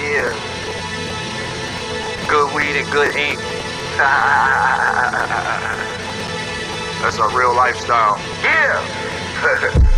Yeah. Good weed and good ink. That's a real lifestyle. Yeah.